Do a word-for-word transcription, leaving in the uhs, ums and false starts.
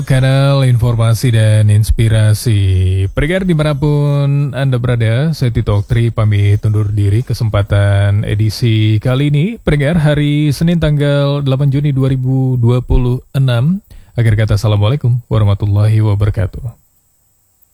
Kanal informasi dan inspirasi. Pendengar dimanapun Anda berada, saya Tito Oktri pamit undur diri kesempatan edisi kali ini. Pendengar hari Senin tanggal delapan Juni dua ribu dua puluh enam. Akhir kata, assalamualaikum warahmatullahi wabarakatuh.